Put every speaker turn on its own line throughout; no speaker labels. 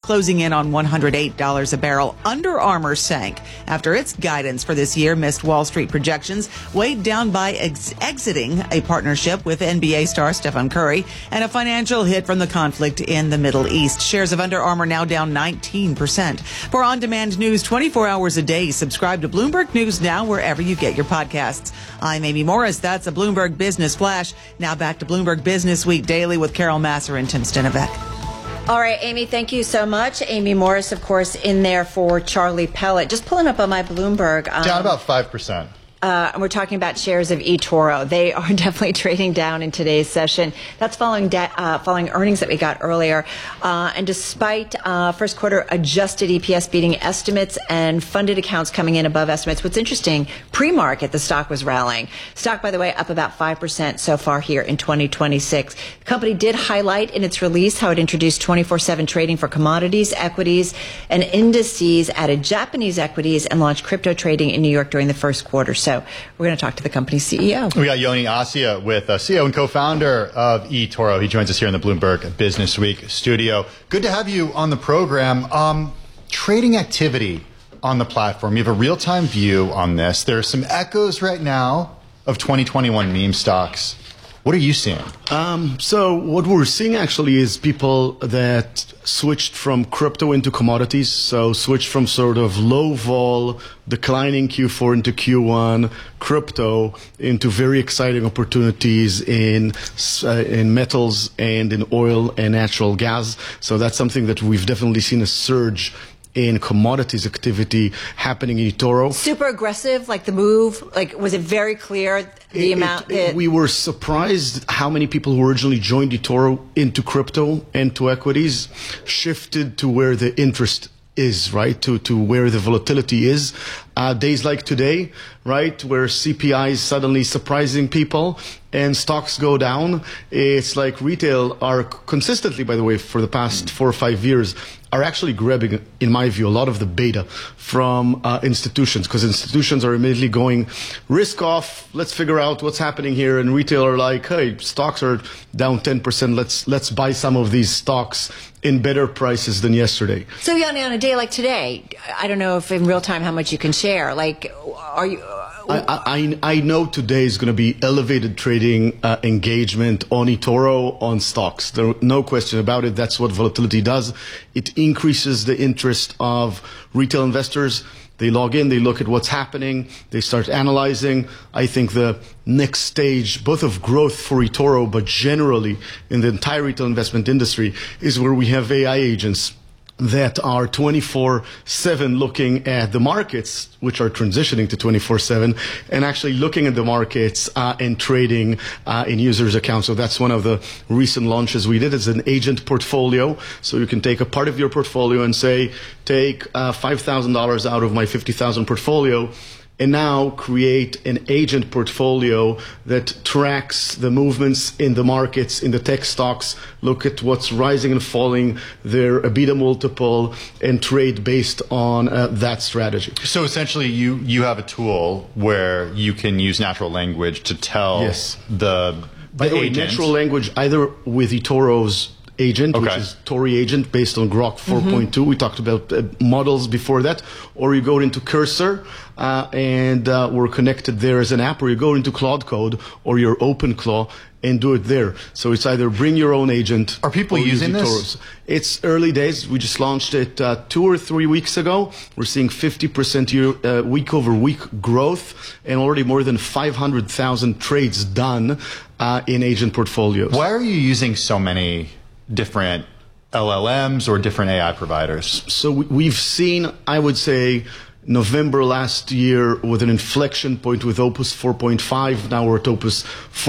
closing in on $108 a barrel. Under Armour sank after its guidance for this year missed Wall Street projections, weighed down by exiting a partnership with NBA star Stephen Curry and a financial hit from the conflict in the Middle East. Shares of Under Armour now down 19%. For on-demand news 24 hours a day, subscribe to Bloomberg News Now wherever you get your podcasts. I'm Amy Morris. That's a Bloomberg Business Flash. Now back to Bloomberg Business Week Daily with Carol Masser and Tim Stenovec.
All right, Amy, thank you so much. Amy Morris, of course, in there for Charlie Pellet. Just pulling up on my Bloomberg.
Down about 5%.
And we're talking about shares of eToro. They are definitely trading down in today's session. That's following earnings that we got earlier. And despite first quarter adjusted EPS beating estimates and funded accounts coming in above estimates, what's interesting, pre-market, the stock was rallying. Stock, by the way, up about 5% so far here in 2026. The company did highlight in its release how it introduced 24/7 trading for commodities, equities, and indices, added Japanese equities, and launched crypto trading in New York during the first quarter. So we're going to talk to the company's CEO.
We got Yoni Assia with CEO and co-founder of eToro. He joins us here in the Bloomberg Business Week studio. Good to have you on the program. Trading activity on the platform. You have a real-time view on this. There are some echoes right now of 2021 meme stocks. What are you seeing?
So what we're seeing actually is people that switched from crypto into commodities. So switched from sort of low vol, declining Q4 into Q1, crypto into very exciting opportunities in metals and in oil and natural gas. So that's something that we've definitely seen a surge in commodities activity happening in eToro.
Super aggressive, like the move, like was it very clear the amount?
We were surprised how many people who originally joined eToro into crypto and to equities shifted to where the interest is, right? To where the volatility is. Days like today, right, where CPI is suddenly surprising people and stocks go down. It's like retail are consistently, by the way, for the past 4 or 5 years, are actually grabbing, in my view, a lot of the beta from institutions, because institutions are immediately going risk off. Let's figure out what's happening here. And retail are like, hey, stocks are down 10%. Let's buy some of these stocks in better prices than yesterday.
So, Yanni, on a day like today, I don't know if in real time how much you can share. Like, are you?
I know today is going to be elevated trading engagement on eToro, on stocks. There's no question about it. That's what volatility does. It increases the interest of retail investors. They log in, they look at what's happening, they start analyzing. I think the next stage, both of growth for eToro, but generally in the entire retail investment industry, is where we have AI agents that are 24/7 looking at the markets, which are transitioning to 24/7, and actually looking at the markets and trading in users' accounts. So that's one of the recent launches we did. It's an agent portfolio. So you can take a part of your portfolio and say, take $5,000 out of my 50,000 portfolio, and now create an agent portfolio that tracks the movements in the markets, in the tech stocks, look at what's rising and falling, their EBITDA multiple, and trade based on that strategy.
So essentially you have a tool where you can use natural language to tell the agent.
Natural language, either with eToro's agent, which is Tori agent based on Grok 4.2. We talked about models before that. Or you go into Cursor, and we're connected there as an app, or you go into Claude Code or your OpenClaw and do it there. So it's either bring your own agent.
Are people using this?
It's early days. We just launched it 2 or 3 weeks ago. We're seeing 50% week over week growth and already more than 500,000 trades done in agent portfolios.
Why are you using so many different LLMs or different AI providers?
So we've seen, I would say, November last year with an inflection point with Opus 4.5. Now we're at Opus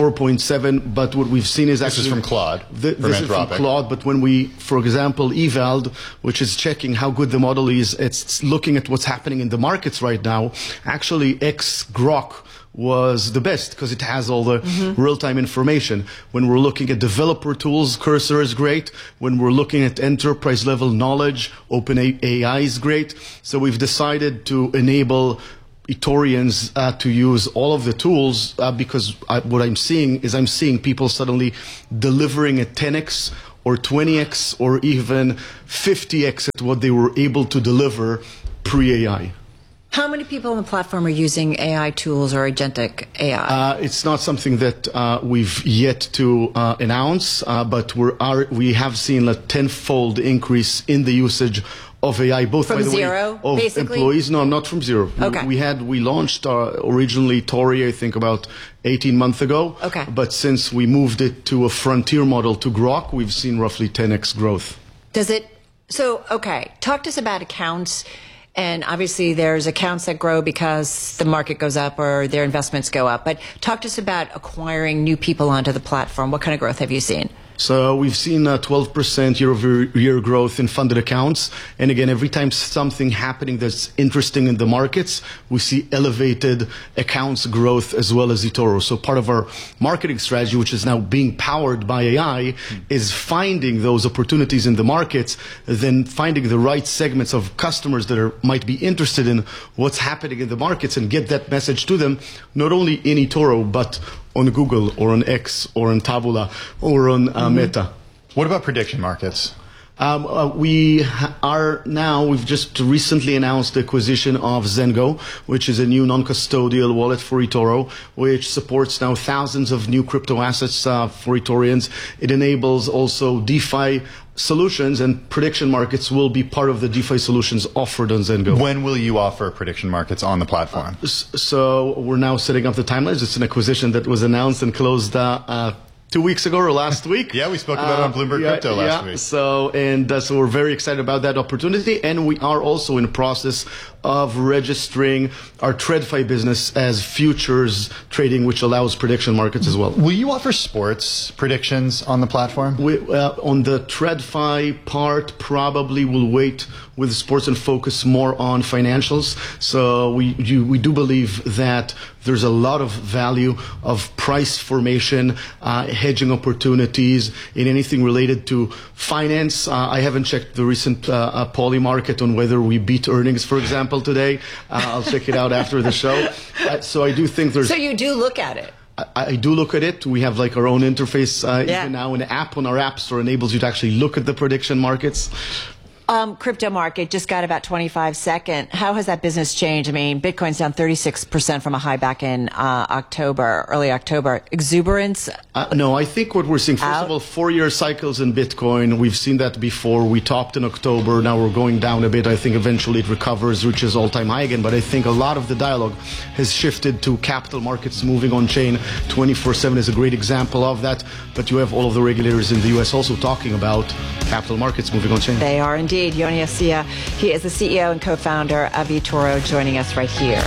4.7. But what we've seen is
this
actually...
is from Claude.
This is from Claude. But when we, for example, Evald, which is checking how good the model is, it's looking at what's happening in the markets right now. Actually, Grok was the best because it has all the real-time information. When we're looking at developer tools, Cursor is great. When we're looking at enterprise-level knowledge, OpenAI is great. So we've decided to enable eTorians to use all of the tools because what I'm seeing is I'm seeing people suddenly delivering a 10x or 20x or even 50x at what they were able to deliver pre-AI.
How many people on the platform are using AI tools or agentic AI?
It's not something that we've yet to announce, but we have seen a tenfold increase in the usage of AI, both
from
by the
zero,
way, of
basically?
Employees. No, not from zero.
Okay.
We launched originally Tori, I think about 18 months ago.
Okay.
But since we moved it to a frontier model to Grok, we've seen roughly 10x growth.
Talk to us about accounts. And obviously there's accounts that grow because the market goes up or their investments go up. But talk to us about acquiring new people onto the platform. What kind of growth have you seen?
So we've seen 12% year-over-year growth in funded accounts. And again, every time something happening that's interesting in the markets, we see elevated accounts growth as well as eToro. So part of our marketing strategy, which is now being powered by AI, is finding those opportunities in the markets, then finding the right segments of customers that might be interested in what's happening in the markets and get that message to them, not only in eToro, but on Google or on X or on Taboola or on Meta.
What about prediction markets?
We've just recently announced the acquisition of Zengo, which is a new non-custodial wallet for eToro, which supports now thousands of new crypto assets for eTorians. It enables also DeFi solutions, and prediction markets will be part of the DeFi solutions offered on Zengo.
When will you offer prediction markets on the platform?
So we're now setting up the timelines. It's an acquisition that was announced and closed 2 weeks ago or last week.
Yeah, we spoke about it on Bloomberg Crypto last week.
So we're very excited about that opportunity, and we are also in the process of registering our TradFi business as futures trading, which allows prediction markets as well.
Will you offer sports predictions on the platform?
On the TradFi part, probably we'll wait with sports and focus more on financials. So we do believe that there's a lot of value of price formation, hedging opportunities in anything related to finance. I haven't checked the recent Poly market on whether we beat earnings, for example, today. I'll check it out after the show. So I do think there's...
So you do look at it?
I do look at it. We have like our own interface even now. An app on our App Store enables you to actually look at the prediction markets.
Crypto market just got about 25 seconds. How has that business changed? I mean, Bitcoin's down 36% from a high back in early October. Exuberance?
No, I think what we're seeing, first of all, 4-year cycles in Bitcoin. We've seen that before. We topped in October. Now we're going down a bit. I think eventually it recovers, reaches all-time high again. But I think a lot of the dialogue has shifted to capital markets moving on chain. 24/7 is a great example of that. But you have all of the regulators in the U.S. also talking about capital markets moving on chain.
They are indeed. Yoni Assia, he is the CEO and co-founder of eToro, joining us right here.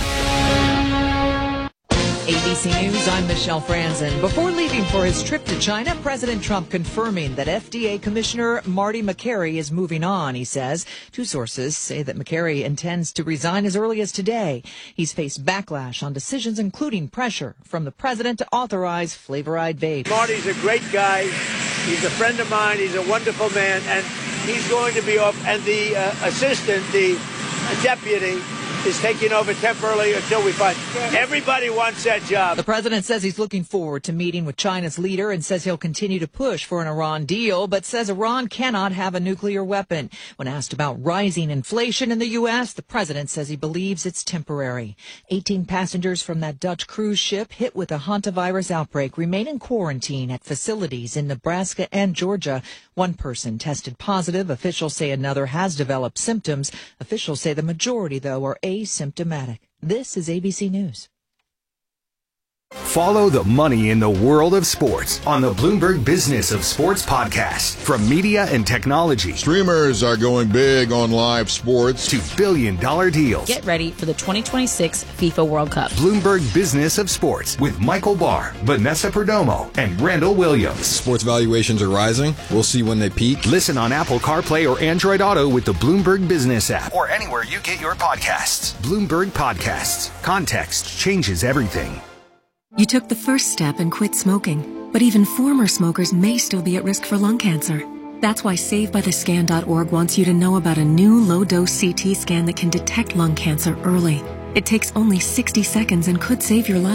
ABC News, I'm Michelle Franzen. Before leaving for his trip to China, President Trump confirming that FDA Commissioner Marty Makary is moving on, he says. 2 sources say that Makary intends to resign as early as today. He's faced backlash on decisions, including pressure from the president to authorize flavorized vape.
Marty's a great guy. He's a friend of mine. He's a wonderful man. And he's going to be off. And the assistant, the deputy, is taking over temporarily until we find. Everybody wants that job.
The president says he's looking forward to meeting with China's leader and says he'll continue to push for an Iran deal, but says Iran cannot have a nuclear weapon. When asked about rising inflation in the U.S., the president says he believes it's temporary. 18 passengers from that Dutch cruise ship hit with a hantavirus outbreak remain in quarantine at facilities in Nebraska and Georgia. One person tested positive. Officials say another has developed symptoms. Officials say the majority, though, are asymptomatic. This is ABC News.
Follow the money in the world of sports on the Bloomberg Business of Sports podcast. From media and technology,
streamers are going big on live sports,
to billion-dollar deals.
Get ready for the 2026 FIFA World Cup.
Bloomberg Business of Sports with Michael Barr, Vanessa Perdomo, and Randall Williams.
Sports valuations are rising. We'll see when they peak.
Listen on Apple CarPlay or Android Auto with the Bloomberg Business app, or anywhere you get your podcasts. Bloomberg Podcasts. Context changes everything.
You took the first step and quit smoking, but even former smokers may still be at risk for lung cancer. That's why SaveByTheScan.org wants you to know about a new low-dose CT scan that can detect lung cancer early. It takes only 60 seconds and could save your life.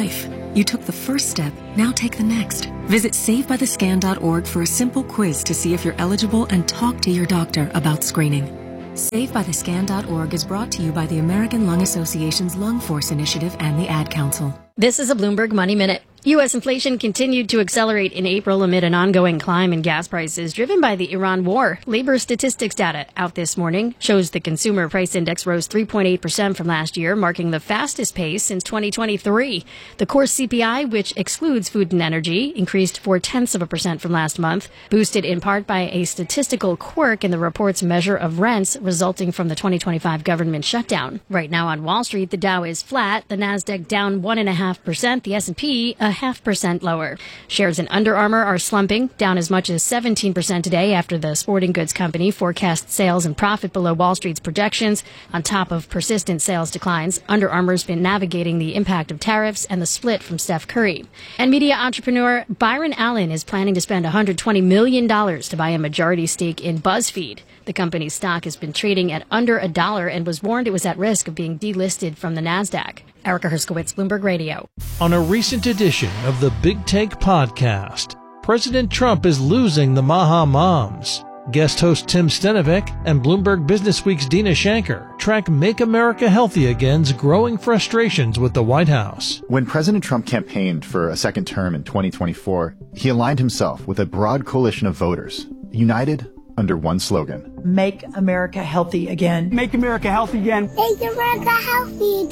You took the first step, now take the next. Visit SaveByTheScan.org for a simple quiz to see if you're eligible and talk to your doctor about screening. SaveByTheScan.org is brought to you by the American Lung Association's Lung Force Initiative and the Ad Council.
This is a Bloomberg Money Minute. U.S. inflation continued to accelerate in April amid an ongoing climb in gas prices driven by the Iran war. Labor statistics data out this morning shows the consumer price index rose 3.8% from last year, marking the fastest pace since 2023. The core CPI, which excludes food and energy, increased 0.4% from last month, boosted in part by a statistical quirk in the report's measure of rents resulting from the 2025 government shutdown. Right now on Wall Street, the Dow is flat, the Nasdaq down 1.5%, the S&P 0.5% lower. Shares in Under Armour are slumping, down as much as 17% today after the sporting goods company forecast sales and profit below Wall Street's projections. On top of persistent sales declines, Under Armour's been navigating the impact of tariffs and the split from Steph Curry. And media entrepreneur Byron Allen is planning to spend $120 million to buy a majority stake in BuzzFeed. The company's stock has been trading at under $1 and was warned it was at risk of being delisted from the NASDAQ. Erica Herskowitz, Bloomberg Radio.
On a recent edition of the Big Take podcast, President Trump is losing the Maha Moms. Guest host Tim Stenovec and Bloomberg Businessweek's Dina Shanker track Make America Healthy Again's growing frustrations with the White House.
When President Trump campaigned for a second term in 2024, he aligned himself with a broad coalition of voters, united under one slogan.
Make America healthy again.
Make America healthy again.
Make America healthy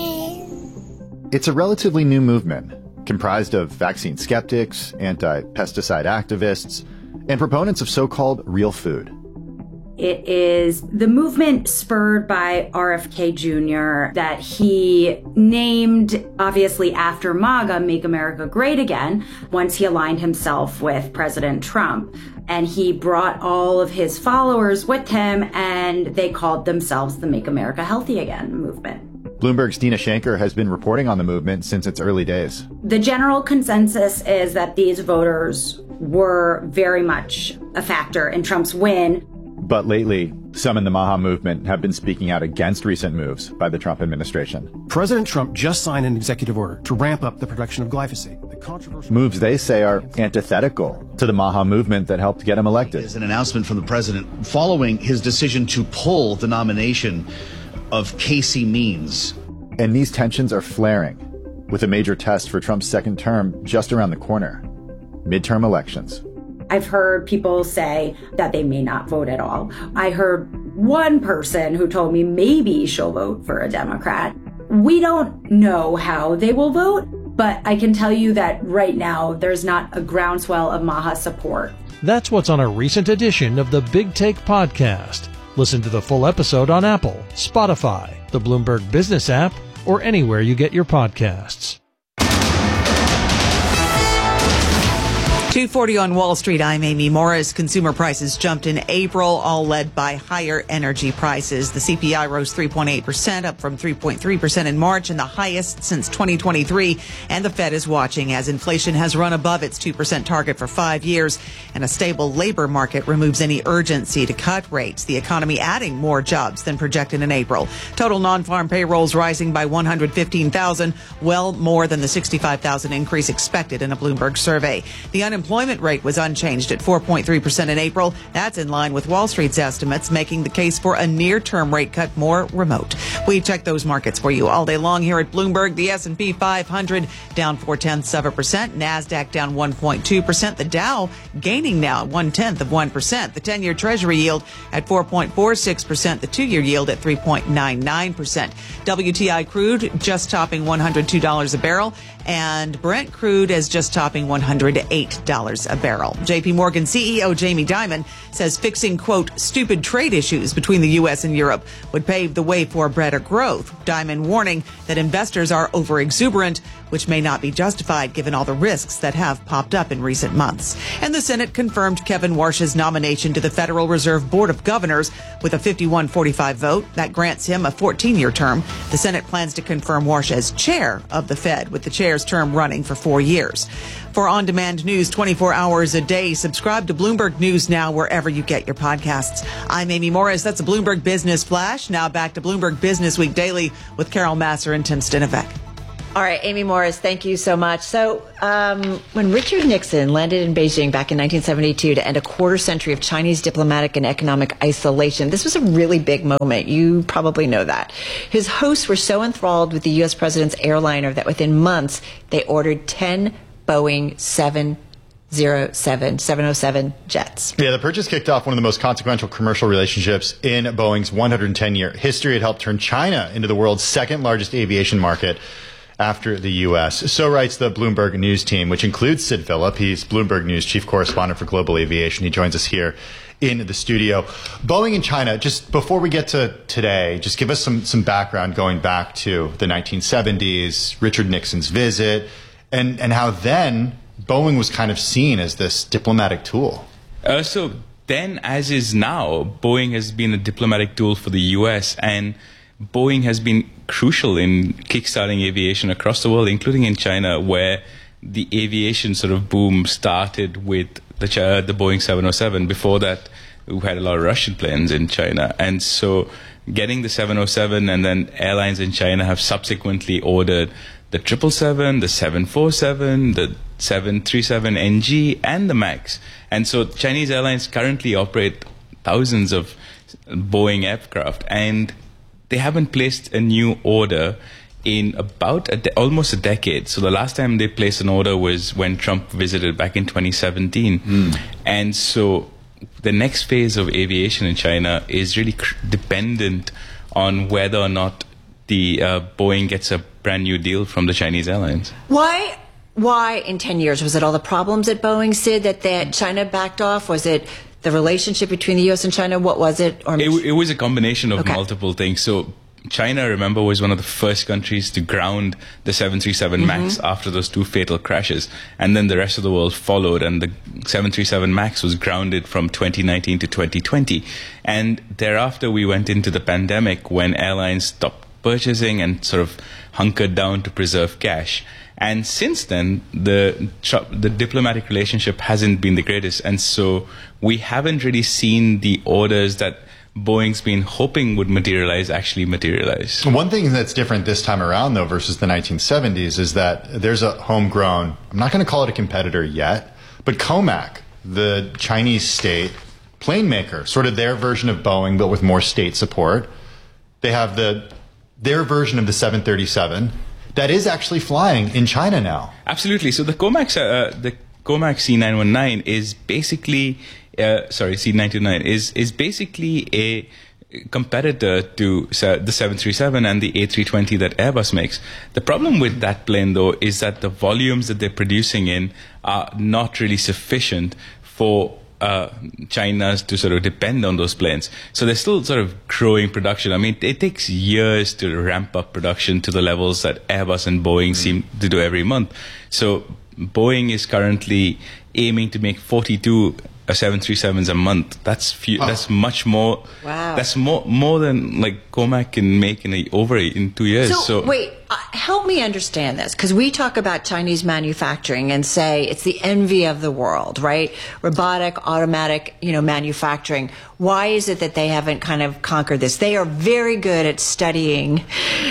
again.
It's a relatively new movement, comprised of vaccine skeptics, anti-pesticide activists, and proponents of so-called real food.
It is the movement spurred by RFK Jr. that he named, obviously after MAGA, Make America Great Again, once he aligned himself with President Trump. And he brought all of his followers with him, and they called themselves the Make America Healthy Again movement.
Bloomberg's Dina Shanker has been reporting on the movement since its early days.
The general consensus is that these voters were very much a factor in Trump's win.
But lately, some in the Maha movement have been speaking out against recent moves by the Trump administration.
President Trump just signed an executive order to ramp up the production of glyphosate. The controversial
moves they say are antithetical to the Maha movement that helped get him elected.
There's an announcement from the president following his decision to pull the nomination of Casey Means.
And these tensions are flaring, with a major test for Trump's second term just around the corner: midterm elections.
I've heard people say that they may not vote at all. I heard one person who told me maybe she'll vote for a Democrat. We don't know how they will vote, but I can tell you that right now there's not a groundswell of Maha support.
That's what's on a recent edition of the Big Take podcast. Listen to the full episode on Apple, Spotify, the Bloomberg Business app, or anywhere you get your podcasts.
2:40 on Wall Street. I'm Amy Morris. Consumer prices jumped in April, all led by higher energy prices. The CPI rose 3.8%, up from 3.3% in March, and the highest since 2023. And the Fed is watching as inflation has run above its 2% target for 5 years, and a stable labor market removes any urgency to cut rates. The economy adding more jobs than projected in April. Total non-farm payrolls rising by 115,000, well more than the 65,000 increase expected in a Bloomberg survey. The unemployment rate was unchanged at 4.3% in April. That's in line with Wall Street's estimates, making the case for a near-term rate cut more remote. We check those markets for you all day long here at Bloomberg. The S&P 500 down 0.4%. NASDAQ down 1.2%. The Dow gaining now 0.1%. The 10-year Treasury yield at 4.46%. The 2-year yield at 3.99%. WTI crude just topping $102 a barrel. And Brent crude is just topping $108 a barrel. JP Morgan CEO Jamie Dimon says fixing, quote, stupid trade issues between the U.S. and Europe would pave the way for better growth. Dimon warning that investors are overexuberant, which may not be justified given all the risks that have popped up in recent months. And the Senate confirmed Kevin Warsh's nomination to the Federal Reserve Board of Governors with a 51-45 vote. That grants him a 14-year term. The Senate plans to confirm Warsh as chair of the Fed, with the chair's term running for 4 years. For on-demand news 24 hours a day, subscribe to Bloomberg News Now wherever you get your podcasts. I'm Amy Morris. That's a Bloomberg Business Flash. Now back to Bloomberg Business Week Daily with Carol Massar and Tim Stenovec.
All right, Amy Morris, thank you so much. So when Richard Nixon landed in Beijing back in 1972 to end a quarter century of Chinese diplomatic and economic isolation, this was a really big moment. You probably know that. His hosts were so enthralled with the U.S. president's airliner that within months they ordered 10 Boeing 707 jets.
Yeah, the purchase kicked off one of the most consequential commercial relationships in Boeing's 110-year history. It helped turn China into the world's second largest aviation market after the U.S. So writes the Bloomberg News team, which includes Sid Phillip. He's Bloomberg News chief correspondent for global aviation. He joins us here in the studio. Boeing and China, just before we get to today, just give us some background going back to the 1970s, Richard Nixon's visit, and how then Boeing was kind of seen as this diplomatic tool.
So then, as is now, Boeing has been a diplomatic tool for the U.S., and Boeing has been crucial in kickstarting aviation across the world, including in China, where the aviation sort of boom started with the Boeing 707. Before that, we had a lot of Russian planes in China. And so getting the 707, and then airlines in China have subsequently ordered the 777, the 747, the 737NG, and the MAX. And so Chinese airlines currently operate thousands of Boeing aircraft, and they haven't placed a new order in about almost a decade. So the last time they placed an order was when Trump visited back in 2017. And so the next phase of aviation in China is really dependent on whether or not the Boeing gets a brand new deal from the Chinese airlines.
Why in 10 years? Was it all the problems at Boeing, Sid, that China backed off? Was it the relationship between the U.S. and China? What was it?
It was a combination of multiple things. So China, remember, was one of the first countries to ground the 737 MAX after those two fatal crashes. And then the rest of the world followed, and the 737 MAX was grounded from 2019 to 2020. And thereafter, we went into the pandemic when airlines stopped purchasing and sort of hunkered down to preserve cash. And since then, the diplomatic relationship hasn't been the greatest. And so we haven't really seen the orders that Boeing's been hoping would materialize actually materialize.
One thing that's different this time around, though, versus the 1970s is that there's a homegrown, I'm not going to call it a competitor yet, but Comac, the Chinese state plane maker, sort of their version of Boeing, but with more state support. They have their version of the 737. That is actually flying in China now.
Absolutely. So the Comac C919 is basically, C929 is basically a competitor to the 737 and the A320 that Airbus makes. The problem with that plane, though, is that the volumes that they're producing in are not really sufficient for China's to sort of depend on those planes. So they're still sort of growing production. I mean, it takes years to ramp up production to the levels that Airbus and Boeing seem to do every month. So Boeing is currently aiming to make 42 737s a month. That's much more.
Wow.
That's more than like Comac can make in 2 years.
So wait, help me understand this, because we talk about Chinese manufacturing and say it's the envy of the world, right? Robotic, automatic, manufacturing. Why is it that they haven't kind of conquered this? They are very good at studying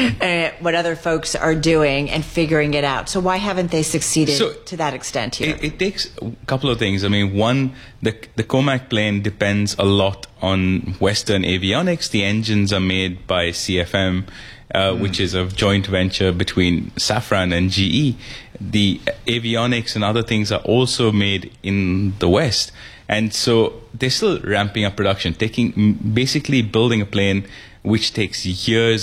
what other folks are doing and figuring it out. So why haven't they succeeded to that extent here?
It takes a couple of things. I mean, one, the Comac plane depends a lot on Western avionics. The engines are made by CFM, which is a joint venture between Safran and GE. The avionics and other things are also made in the West. And so they're still ramping up production, basically building a plane which takes years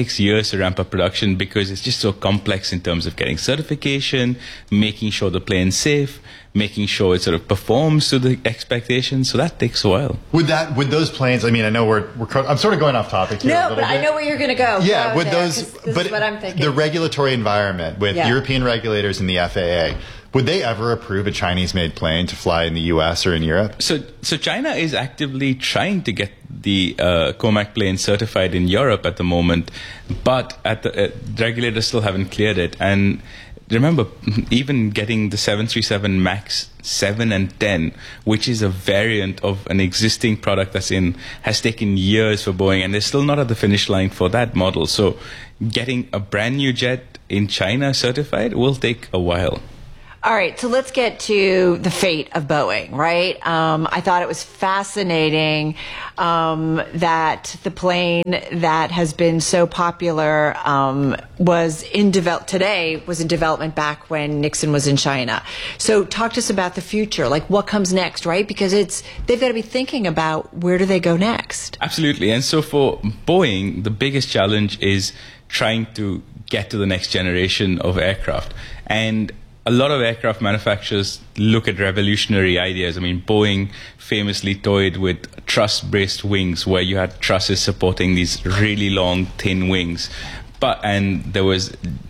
to ramp up production because it's just so complex in terms of getting certification, making sure the plane's safe, making sure it sort of performs to the expectations. So that takes a while.
With those planes, I mean, I know I'm sort of going off topic here.
No, but I know where you're going to go.
Yeah, with
this is what I'm thinking.
The regulatory environment with European regulators and the FAA, would they ever approve a Chinese-made plane to fly in the U.S. or in Europe?
So China is actively trying to get the Comac plane certified in Europe at the moment, but regulators still haven't cleared it. And remember, even getting the 737 MAX 7 and 10, which is a variant of an existing product has taken years for Boeing, and they're still not at the finish line for that model. So getting a brand new jet in China certified will take a while.
All right, so let's get to the fate of Boeing, right? I thought it was fascinating that the plane that has been so popular was in development back when Nixon was in China. So talk to us about the future, like what comes next, right? Because they've got to be thinking about where do they go next.
Absolutely, and so for Boeing, the biggest challenge is trying to get to the next generation of aircraft. And a lot of aircraft manufacturers look at revolutionary ideas. I mean, Boeing famously toyed with truss-braced wings, where you had trusses supporting these really long, thin wings. And there was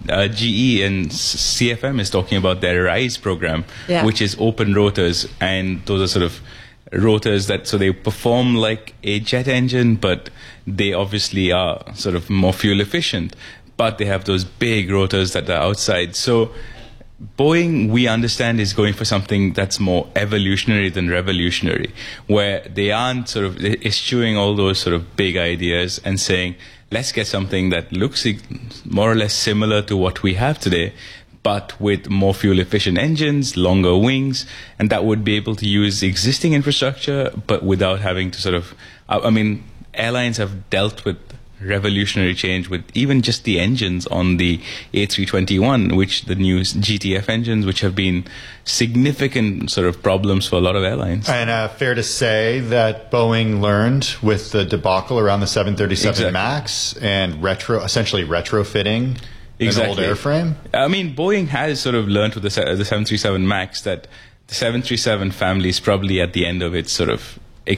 GE and CFM is talking about their RISE program, which is open rotors, and those are sort of rotors so they perform like a jet engine, but they obviously are sort of more fuel efficient. But they have those big rotors that are outside. So Boeing, we understand, is going for something that's more evolutionary than revolutionary, where they aren't sort of eschewing all those sort of big ideas and saying, let's get something that looks more or less similar to what we have today, but with more fuel-efficient engines, longer wings, and that would be able to use existing infrastructure, but without having to sort of... I mean, airlines have dealt with revolutionary change with even just the engines on the A321, which the new GTF engines, which have been significant sort of problems for a lot of airlines.
And fair to say that Boeing learned with the debacle around the 737 MAX and essentially retrofitting an old airframe?
I mean, Boeing has sort of learned with the 737 MAX that the 737 family is probably at the end of its sort of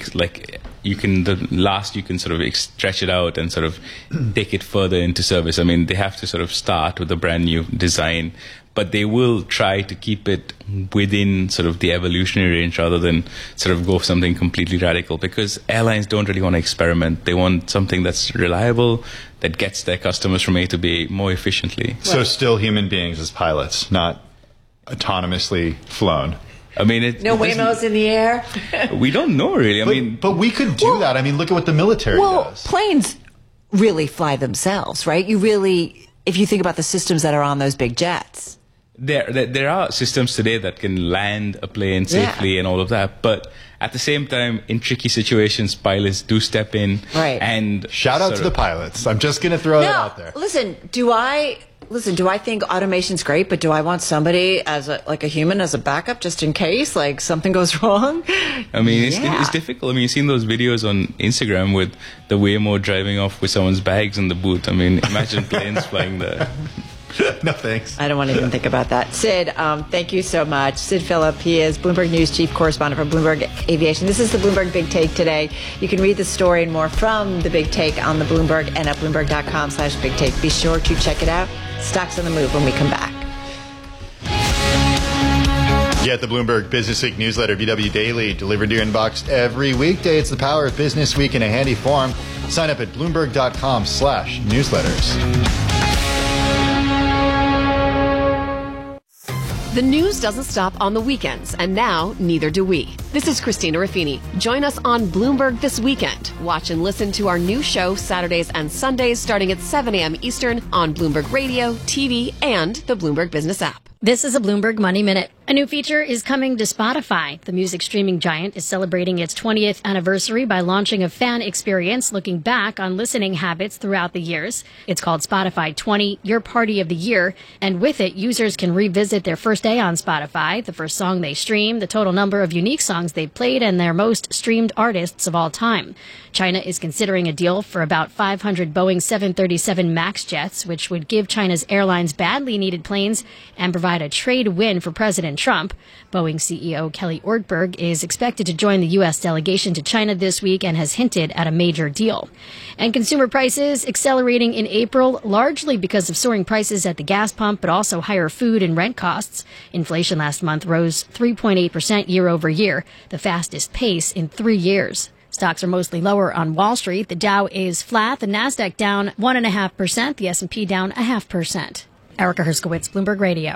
you can sort of stretch it out and sort of take it further into service. I mean, they have to sort of start with a brand new design, but they will try to keep it within sort of the evolutionary range rather than sort of go for something completely radical, because airlines don't really want to experiment. They want something that's reliable, that gets their customers from A to B more efficiently.
So still human beings as pilots, not autonomously flown.
I mean,
no Waymos in the air.
We don't know really.
But we could do that. I mean, look at what the military does.
Planes really fly themselves, right? If you think about the systems that are on those big jets.
There are systems today that can land a plane safely and all of that, but at the same time, in tricky situations, pilots do step in.
Right.
And
shout out to the pilots. I'm just going to throw that out there.
Listen, do I think automation's great, but do I want somebody as a human as a backup just in case something goes wrong?
I mean, it's difficult. I mean, you've seen those videos on Instagram with the Waymo driving off with someone's bags in the boot. I mean, imagine planes flying there.
No, thanks.
I don't want to even think about that. Sid, thank you so much. Sid Phillip, he is Bloomberg News Chief Correspondent for Bloomberg Aviation. This is the Bloomberg Big Take today. You can read the story and more from the Big Take on the Bloomberg and at Bloomberg.com/Big Take. Be sure to check it out. Stocks on the move when we come back.
Get the Bloomberg Business Week newsletter, BW Daily, delivered to your inbox every weekday. It's the power of Business Week in a handy form. Sign up at Bloomberg.com/newsletters.
The news doesn't stop on the weekends, and now neither do we. This is Christina Raffini. Join us on Bloomberg this weekend. Watch and listen to our new show Saturdays and Sundays starting at 7 a.m. Eastern on Bloomberg Radio, TV, and the Bloomberg Business app.
This is a Bloomberg Money Minute. A new feature is coming to Spotify. The music streaming giant is celebrating its 20th anniversary by launching a fan experience looking back on listening habits throughout the years. It's called Spotify 20, Your Party of the Year, and with it, users can revisit their first day on Spotify, the first song they streamed, the total number of unique songs they've played, and their most streamed artists of all time. China is considering a deal for about 500 Boeing 737 MAX jets, which would give China's airlines badly needed planes and provide a trade win for President Trump. Boeing CEO Kelly Ortberg is expected to join the U.S. delegation to China this week and has hinted at a major deal. And consumer prices accelerating in April, largely because of soaring prices at the gas pump, but also higher food and rent costs. Inflation last month rose 3.8% year over year, the fastest pace in 3 years. Stocks are mostly lower on Wall Street. The Dow is flat, the Nasdaq down 1.5%, the S&P down 0.5%. Erica Herskowitz, Bloomberg Radio.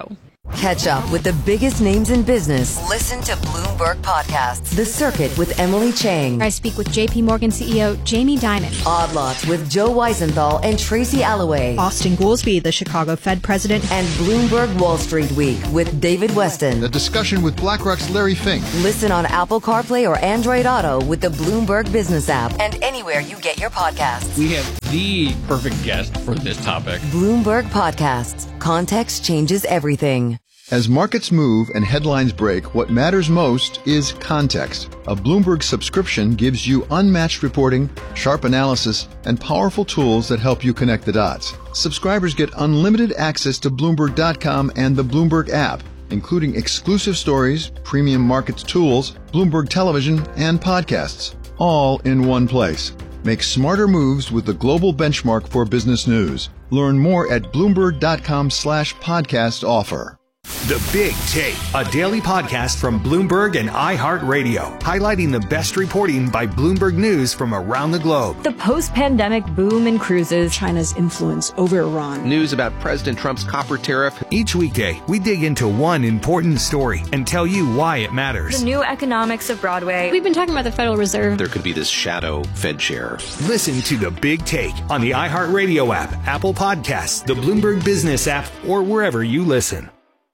Catch up with the biggest names in business. Listen to Bloomberg Podcasts. The Circuit with Emily Chang.
I speak with JP Morgan CEO Jamie Dimon.
Odd Lots with Joe Weisenthal and Tracy Alloway.
Austin Goolsbee, the Chicago Fed president.
And Bloomberg Wall Street Week with David Weston.
A discussion with BlackRock's Larry Fink.
Listen on Apple CarPlay or Android Auto with the Bloomberg Business app and anywhere you get your podcasts.
We have the perfect guest for this topic.
Bloomberg Podcasts. Context changes everything.
As markets move and headlines break, what matters most is context. A Bloomberg subscription gives you unmatched reporting, sharp analysis, and powerful tools that help you connect the dots. Subscribers get unlimited access to Bloomberg.com and the Bloomberg app, including exclusive stories, premium markets tools, Bloomberg television, and podcasts, all in one place. Make smarter moves with the global benchmark for business news. Learn more at Bloomberg.com/podcast offer.
The Big Take, a daily podcast from Bloomberg and iHeartRadio, highlighting the best reporting by Bloomberg News from around the globe.
The post-pandemic boom in cruises, China's influence over Iran.
News about President Trump's copper tariff.
Each weekday, we dig into one important story and tell you why it matters.
The new economics of Broadway.
We've been talking about the Federal Reserve.
There could be this shadow Fed chair.
Listen to The Big Take on the iHeartRadio app, Apple Podcasts, the Bloomberg Business app, or wherever you listen.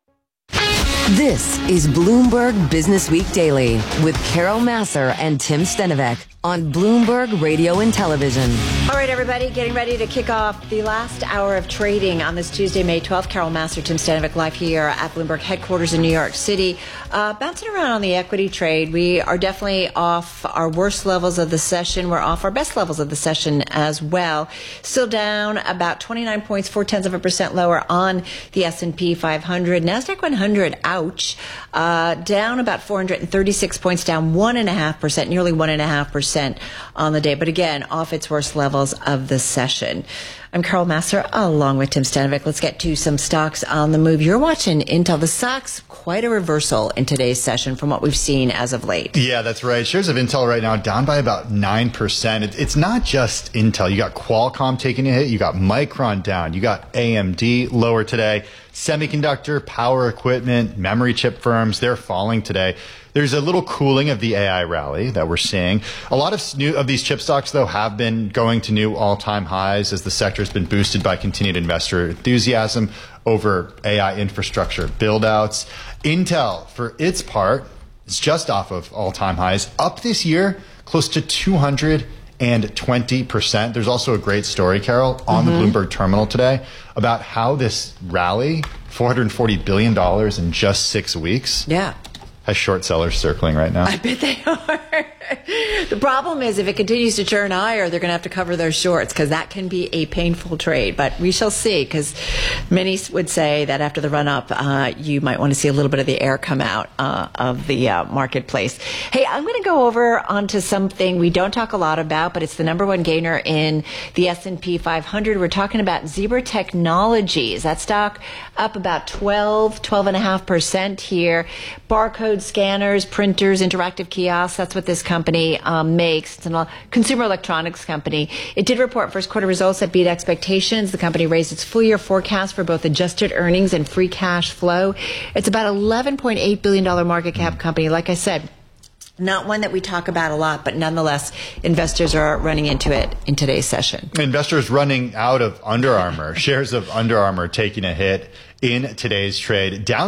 This is Bloomberg Business Week Daily with Carol Massar and Tim Stenovec on Bloomberg Radio and Television.
All right, everybody, getting ready to kick off the last hour of trading on this Tuesday, May 12th. Carol Massar, Tim Stenovec, live here at Bloomberg headquarters in New York City. Bouncing around on the equity trade, we are definitely off our worst levels of the session. We're off our best levels of the session as well. Still down about 29 points, 0.4% lower on the S&P 500. NASDAQ 100, ouch, down about 436 points, down 1.5%, nearly 1.5% on the day, but again, off its worst levels of the session. I'm Carol Massar, along with Tim Stenovec. Let's get to some stocks on the move. You're watching Intel. The stock's quite a reversal in today's session from what we've seen as of late.
Yeah, that's right. Shares of Intel right now down by about 9%. It's not just Intel. You got Qualcomm taking a hit. You got Micron down. You got AMD lower today. Semiconductor, power equipment, memory chip firms, they're falling today. There's a little cooling of the AI rally that we're seeing. A lot of these chip stocks, though, have been going to new all-time highs as the sector has been boosted by continued investor enthusiasm over AI infrastructure build-outs. Intel, for its part, is just off of all-time highs, up this year close to 220%. There's also a great story, Carol, on the Bloomberg terminal today about how this rally, $440 billion in just 6 weeks.
Yeah.
Has short sellers circling right now.
I bet they are. The problem is if it continues to churn higher, they're going to have to cover their shorts because that can be a painful trade. But we shall see, because many would say that after the run-up, you might want to see a little bit of the air come out of the marketplace. Hey, I'm going to go over onto something we don't talk a lot about, but it's the number one gainer in the S&P 500. We're talking about Zebra Technologies. That stock up about 12.5% here. Barcode scanners, printers, interactive kiosks, that's what this company makes. It's a consumer electronics company. It did report first quarter results that beat expectations. The company raised its full year forecast for both adjusted earnings and free cash flow. It's about $11.8 billion market cap company. Like I said, not one that we talk about a lot, but nonetheless, investors are running into it in today's session.
Investors running out of Under Armour. Shares of Under Armour taking a hit in today's trade, down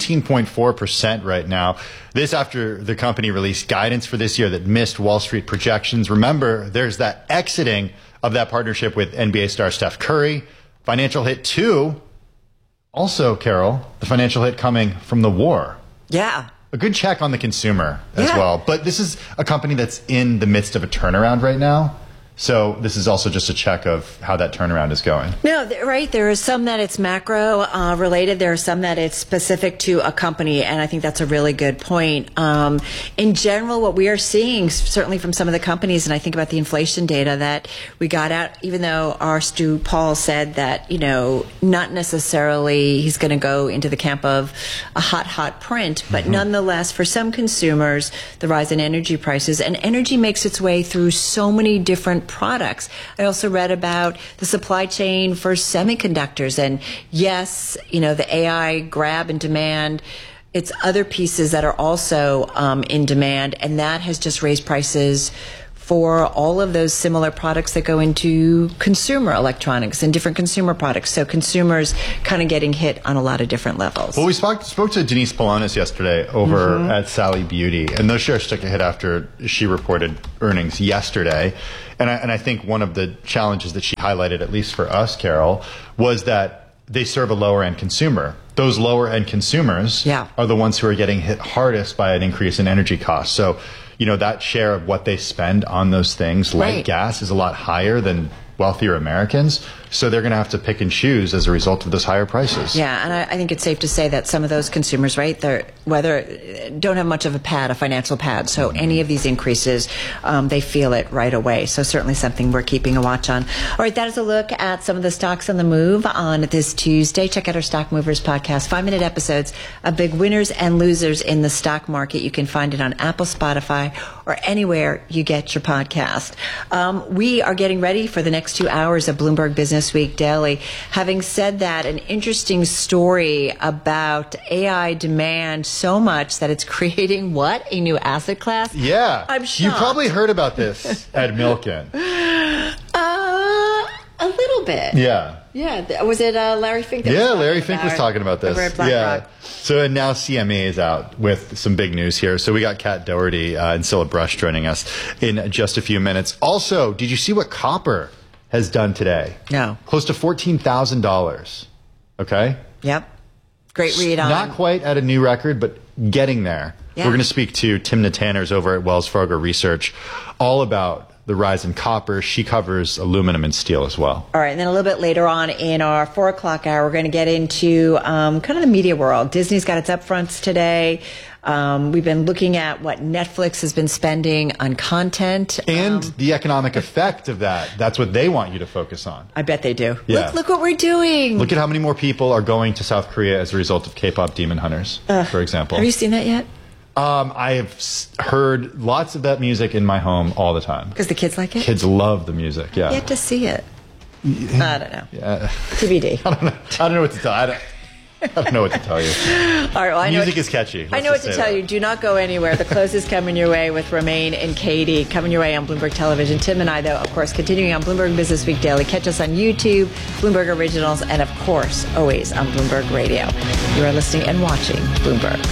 17.4% right now. This after the company released guidance for this year that missed Wall Street projections. Remember, there's that exiting of that partnership with NBA star Steph Curry. Financial hit too. Also, Carol, the financial hit coming from the war.
Yeah.
A good check on the consumer as well. But this is a company that's in the midst of a turnaround right now. So this is also just a check of how that turnaround is going.
No, right. There is some that it's macro related. There are some that it's specific to a company, and I think that's a really good point. In general, what we are seeing, certainly from some of the companies, and I think about the inflation data that we got out, even though our Stu Paul said that, you know, not necessarily he's going to go into the camp of a hot print, but nonetheless, for some consumers, the rise in energy prices, and energy makes its way through so many different different products. I also read about the supply chain for semiconductors. And yes, the AI grab and demand, it's other pieces that are also in demand. And that has just raised prices for all of those similar products that go into consumer electronics and different consumer products. So consumers kind of getting hit on a lot of different levels.
Well, we spoke to Denise Polonis yesterday over at Sally Beauty, and those shares took a hit after she reported earnings yesterday. And I think one of the challenges that she highlighted, at least for us, Carol, was that they serve a lower-end consumer. Those lower-end consumers are the ones who are getting hit hardest by an increase in energy costs. So, that share of what they spend on those things, like gas, is a lot higher than wealthier Americans. So they're going to have to pick and choose as a result of those higher prices.
Yeah, and I think it's safe to say that some of those consumers, right, don't have much of a financial pad. So any of these increases, they feel it right away. So certainly something we're keeping a watch on. All right, that is a look at some of the stocks on the move on this Tuesday. Check out our Stock Movers podcast, 5-minute episodes of big winners and losers in the stock market. You can find it on Apple, Spotify, or anywhere you get your podcast. We are getting ready for the next 2 hours of Bloomberg Business Week Daily. Having said that, an interesting story about AI demand so much that it's creating a new asset class?
Yeah.
I'm shocked.
You probably heard about this at Milken.
A little bit.
Yeah.
Yeah. Was it Larry Fink?
Larry Fink was talking about this.
Over at BlackRock.
So and now CME is out with some big news here. So we got Kat Doherty and Scilla Brush joining us in just a few minutes. Also, did you see what copper has done today?
No.
Close to $14,000. Okay?
Yep. Great read on.
Not quite at a new record, but getting there.
Yeah.
We're going to speak to Timna Tanners over at Wells Fargo Research all about the rise in copper. She covers aluminum and steel as well.
All right, and then a little bit later on in our 4 o'clock hour, we're going to get into kind of the media world. Disney's got its upfronts today. We've been looking at what Netflix has been spending on content.
And the economic effect of that. That's what they want you to focus on.
I bet they do.
Yeah.
Look what we're doing.
Look at how many more people are going to South Korea as a result of K-pop Demon Hunters, for example.
Have you seen that yet?
I have heard lots of that music in my home all the time.
Because the kids like it?
Kids love the music, yeah.
You have to see it. I don't know.
Yeah.
TBD.
I don't know what to tell. I don't know what to tell you.
All right, well,
music is catchy.
I know what to tell you. Do not go anywhere. The close is coming your way with Romaine and Katie. Coming your way on Bloomberg Television. Tim and I, though, of course, continuing on Bloomberg Business Week Daily. Catch us on YouTube, Bloomberg Originals, and, of course, always on Bloomberg Radio. You are listening and watching Bloomberg.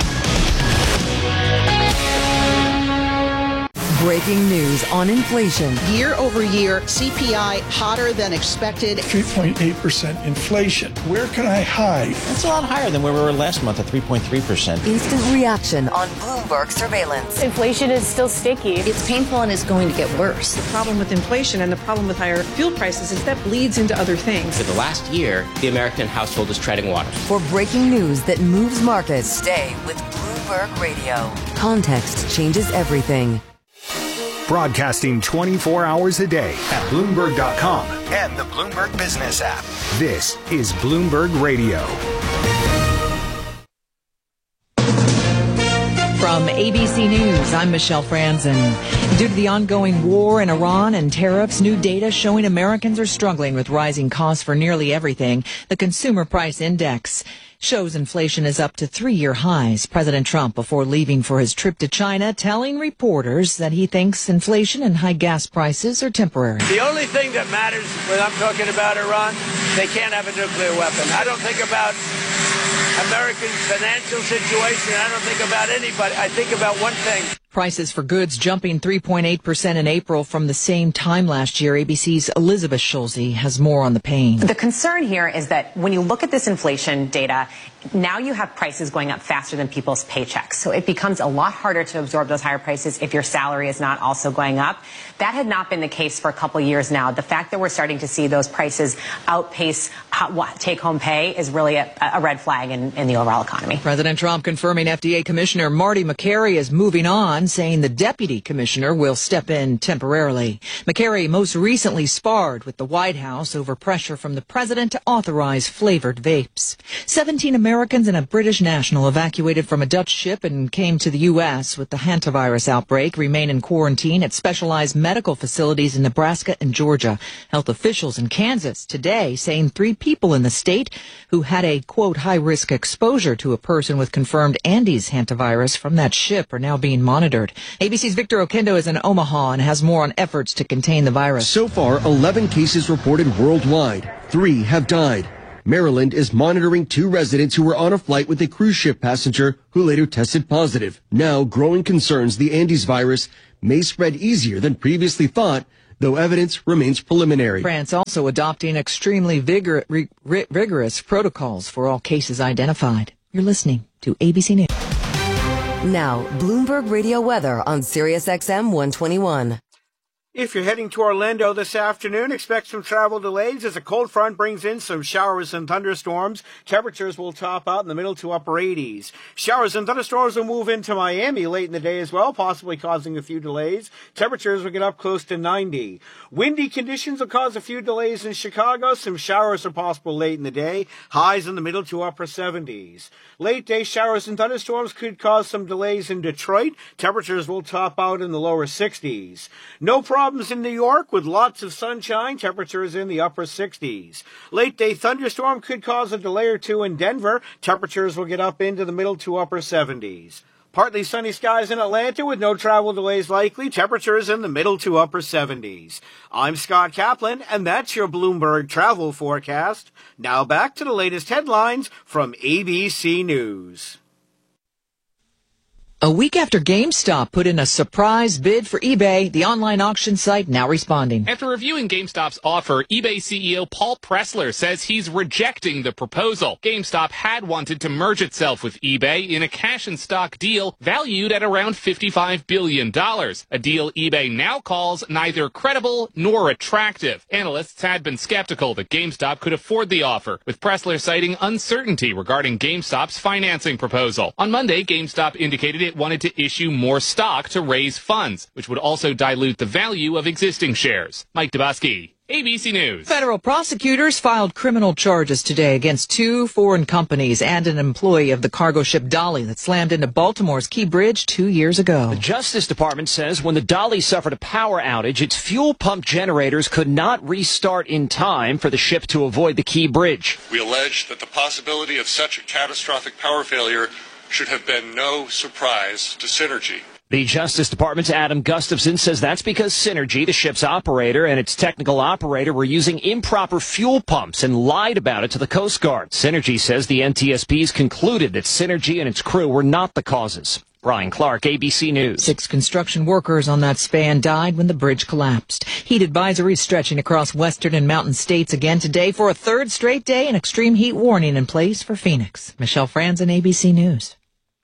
Breaking news on inflation.
Year over year, CPI hotter than expected.
3.8% inflation. Where can I hide?
That's a lot higher than where we were last month at 3.3%.
Instant reaction on Bloomberg surveillance.
Inflation is still sticky.
It's painful and it's going to get worse.
The problem with inflation and the problem with higher fuel prices is that bleeds into other things.
For the last year, the American household is treading water.
For breaking news that moves markets, stay with Bloomberg Radio. Context changes everything.
Broadcasting 24 hours a day at Bloomberg.com and the Bloomberg Business app. This is Bloomberg Radio.
From ABC News, I'm Michelle Franzen. Due to the ongoing war in Iran and tariffs, new data showing Americans are struggling with rising costs for nearly everything. The Consumer Price Index shows inflation is up to 3-year highs. President Trump, before leaving for his trip to China, telling reporters that he thinks inflation and high gas prices are temporary.
The only thing that matters when I'm talking about Iran, they can't have a nuclear weapon. I don't think about American financial situation. I don't think about anybody. I think about one thing.
Prices for goods jumping 3.8% in April from the same time last year. ABC's Elizabeth Schulze has more on the pain.
The concern here is that when you look at this inflation data, now you have prices going up faster than people's paychecks. So it becomes a lot harder to absorb those higher prices if your salary is not also going up. That had not been the case for a couple of years now. The fact that we're starting to see those prices outpace take-home pay is really a red flag in the overall economy.
President Trump confirming FDA Commissioner Marty Makary is moving on. plan, saying the deputy commissioner will step in temporarily. McCary most recently sparred with the White House over pressure from the president to authorize flavored vapes. 17 Americans and a British national evacuated from a Dutch ship and came to the U.S. with the hantavirus outbreak remain in quarantine at specialized medical facilities in Nebraska and Georgia. Health officials in Kansas today saying 3 people in the state who had a, quote, high-risk exposure to a person with confirmed Andes hantavirus from that ship are now being monitored. ABC's Victor Okendo is in Omaha and has more on efforts to contain the virus.
So far, 11 cases reported worldwide. 3 have died. Maryland is monitoring 2 residents who were on a flight with a cruise ship passenger who later tested positive. Now, growing concerns the Andes virus may spread easier than previously thought, though evidence remains preliminary.
France also adopting extremely rigorous protocols for all cases identified. You're listening to ABC News.
Now, Bloomberg Radio weather on Sirius XM 121.
If you're heading to Orlando this afternoon, expect some travel delays as a cold front brings in some showers and thunderstorms. Temperatures will top out in the middle to upper 80s. Showers and thunderstorms will move into Miami late in the day as well, possibly causing a few delays. Temperatures will get up close to 90. Windy conditions will cause a few delays in Chicago. Some showers are possible late in the day. Highs in the middle to upper 70s. Late day showers and thunderstorms could cause some delays in Detroit. Temperatures will top out in the lower 60s. No problems in New York with lots of sunshine. Temperatures in the upper 60s. Late day thunderstorm could cause a delay or two in Denver. Temperatures will get up into the middle to upper 70s. Partly sunny skies in Atlanta with no travel delays likely. Temperatures in the middle to upper 70s. I'm Scott Kaplan, and that's your Bloomberg travel forecast. Now back to the latest headlines from ABC News.
A week after GameStop put in a surprise bid for eBay, the online auction site now responding.
After reviewing GameStop's offer, eBay CEO Paul Pressler says he's rejecting the proposal. GameStop had wanted to merge itself with eBay in a cash and stock deal valued at around $55 billion, a deal eBay now calls neither credible nor attractive. Analysts had been skeptical that GameStop could afford the offer, with Pressler citing uncertainty regarding GameStop's financing proposal. On Monday, GameStop indicated it wanted to issue more stock to raise funds, which would also dilute the value of existing shares. Mike Dubosky, ABC News.
Federal prosecutors filed criminal charges today against 2 foreign companies and an employee of the cargo ship Dolly that slammed into Baltimore's Key Bridge 2 years ago.
The Justice Department says when the Dolly suffered a power outage, its fuel pump generators could not restart in time for the ship to avoid the Key Bridge.
We allege that the possibility of such a catastrophic power failure should have been no surprise to Synergy.
The Justice Department's Adam Gustafson says that's because Synergy, the ship's operator, and its technical operator were using improper fuel pumps and lied about it to the Coast Guard. Synergy says the NTSBs concluded that Synergy and its crew were not the causes. Brian Clark, ABC News.
6 construction workers on that span died when the bridge collapsed. Heat advisories stretching across western and mountain states again today for a 3rd straight day, and extreme heat warning in place for Phoenix. Michelle Franzen, ABC News.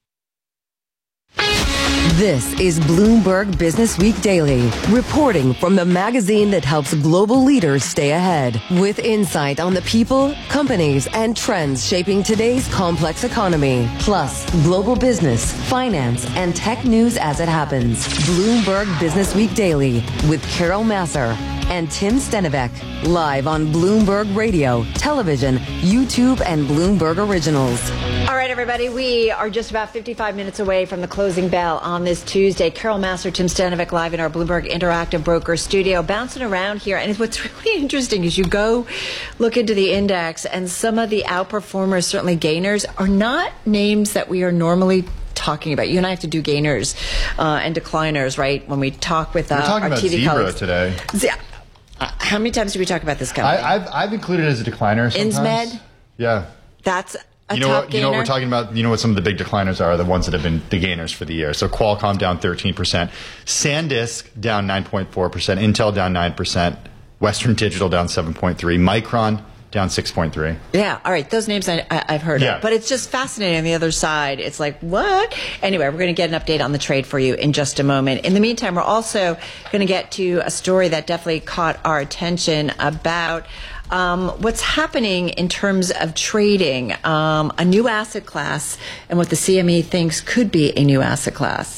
This is Bloomberg Business Week Daily, reporting from the magazine that helps global leaders stay ahead, with insight on the people, companies, and trends shaping today's complex economy, plus global business, finance, and tech news as it happens. Bloomberg Business Week Daily with Carol Massar and Tim Stenivek, live on Bloomberg Radio, television, YouTube, and Bloomberg Originals.
All right, everybody, we are just about 55 minutes away from the closing bell on this Tuesday. Carol Massar, Tim Stenivek, live in our Bloomberg Interactive Broker studio, bouncing around here. And what's really interesting is you go look into the index, and some of the outperformers, certainly gainers, are not names that we are normally talking about. You and I have to do gainers and decliners, right? When we talk with
We're talking
our
about
TV
Zebra
colleagues
today.
How many times do we talk about this company?
I've included it as a decliner sometimes.
Insmed?
Yeah.
That's a
you know
top
what,
gainer?
You know what we're talking about? You know what some of the big decliners are? The ones that have been the gainers for the year. So Qualcomm down 13%. SanDisk down 9.4%. Intel down 9%. Western Digital down 7.3%. Micron down 6.3%.
Yeah, all right. Those names I've heard of. But it's just fascinating on the other side. It's like, what? Anyway, we're going to get an update on the trade for you in just a moment. In the meantime, we're also going to get to a story that definitely caught our attention about what's happening in terms of trading, a new asset class, and what the CME thinks could be a new asset class.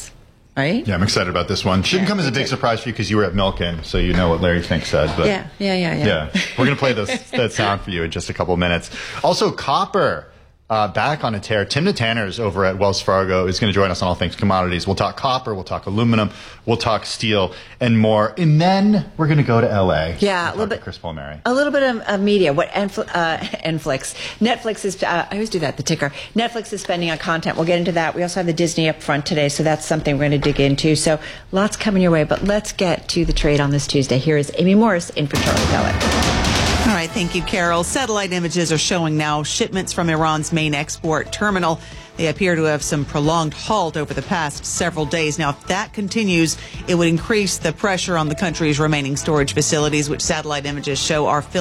Right?
Yeah, I'm excited about this one. Shouldn't come as a big surprise for you because you were at Milken, so you know what Larry Fink said. But
Yeah.
We're going to play that sound for you in just a couple of minutes. Also, copper. Back on a tear. Tim Tanners over at Wells Fargo is going to join us on All Things Commodities. We'll talk copper, we'll talk aluminum, we'll talk steel, and more. And then we're going to go to L.A.
Yeah, a little bit.
Chris Palmieri.
A little bit of media. What Netflix is. I always do that. The ticker. Netflix is spending on content. We'll get into that. We also have the Disney up front today, so that's something we're going to dig into. So lots coming your way. But let's get to the trade on this Tuesday. Here is Amy Morris in for Charlie Pellet.
All right, thank you, Carol. Satellite images are showing now shipments from Iran's main export terminal. They appear to have some prolonged halt over the past several days. Now, if that continues, it would increase the pressure on the country's remaining storage facilities, which satellite images show are filling